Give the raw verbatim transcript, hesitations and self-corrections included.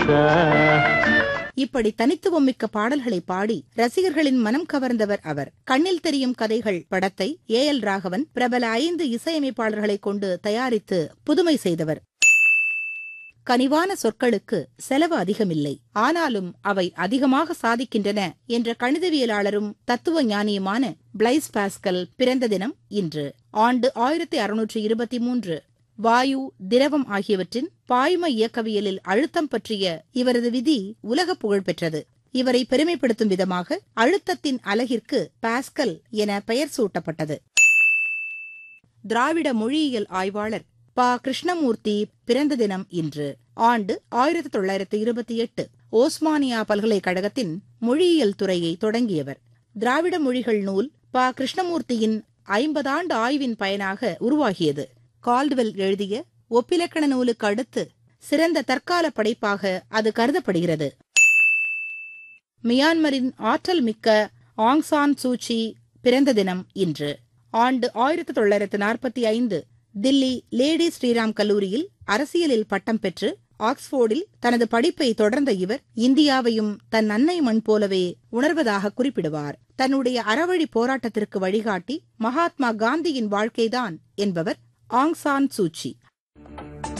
இருக்கா. இப்படி தனித்துவம் மிக்க பாடல்களை பாடி ரசிகர்களின் மனம் கவர்ந்தவர் அவர். கண்ணில் தெரியும் கதைகள் படத்தை ஏ எல் ராகவன் பிரபல ஐந்து இசையமைப்பாளர்களை கொண்டு தயாரித்து புதுமை செய்தவர். கனிவான சொற்களுக்கு செலவு அதிகமில்லை, ஆனாலும் அவை அதிகமாக சாதிக்கின்றன என்ற கணிதவியலாளரும் தத்துவ ஞானியுமான பிளைஸ் பாஸ்கல் பிறந்த தினம் இன்று. ஆண்டு ஆயிரத்தி அறுநூற்று இருபத்தி மூன்று. வாயு, திரவம் ஆகியவற்றின் பாய்ம இயக்கவியலில் அழுத்தம் பற்றிய இவரது விதி உலக புகழ் பெற்றது. இவரை பெருமைப்படுத்தும் விதமாக அழுத்தத்தின் அலகிற்கு பாஸ்கல் என பெயர் சூட்டப்பட்டது. திராவிட மொழியியல் ஆய்வாளர் ப. கிருஷ்ணமூர்த்தி பிறந்த தினம் இன்று. ஆண்டு ஆயிரத்தி தொள்ளாயிரத்தி இருபத்தி எட்டு. ஓஸ்மானியா பல்கலைக்கழகத்தின் மொழியியல் துறையை தொடங்கியவர். திராவிட மொழிகள் நூல் ப. கிருஷ்ணமூர்த்தியின் ஐம்பதாண்டு ஆய்வின் பயனாக உருவாகியது. கால்டுவெல் எழுதிய ஒப்பிலக்கண நூலுக்கு அடுத்து சிறந்த தற்கால படைப்பாக அது கருதப்படுகிறது. மியான்மரின் ஆற்றல் மிக்க ஆங் சான் சூச்சி பிறந்த தினம் இன்று. ஆண்டு ஆயிரத்தி தொள்ளாயிரத்து நாற்பத்தி ஐந்து. தில்லி லேடி ஸ்ரீராம் கல்லூரியில் அரசியலில் பட்டம் பெற்று ஆக்ஸ்போர்டில் தனது படிப்பை தொடர்ந்த இவர் இந்தியாவையும் தன் அன்னை மண் போலவே உணர்வதாக குறிப்பிடுவார். தன்னுடைய அறவழி போராட்டத்திற்கு வழிகாட்டி மகாத்மா காந்தியின் வாழ்க்கைதான் என்பவர் ஆங் சான் சூச்சி.